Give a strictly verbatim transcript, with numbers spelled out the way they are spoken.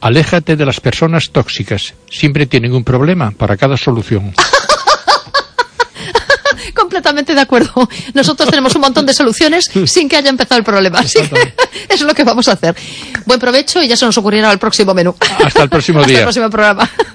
Aléjate de las personas tóxicas. Siempre tienen un problema para cada solución. Completamente de acuerdo. Nosotros tenemos un montón de soluciones sin que haya empezado el problema. Así que eso es lo que vamos a hacer. Buen provecho y ya se nos ocurrirá el próximo menú. Hasta el próximo día. Hasta el próximo programa.